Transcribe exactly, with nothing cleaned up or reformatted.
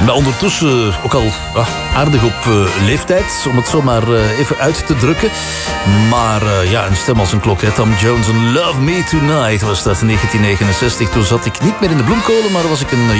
Maar ondertussen ook al ah, aardig op uh, leeftijd, om het zo maar uh, even uit te drukken. Maar uh, ja, een stem als een klok, hè. Tom Jones en Love Me Tonight was dat in negentien negenenzestig. Toen zat ik niet meer in de bloemkolen, maar was ik een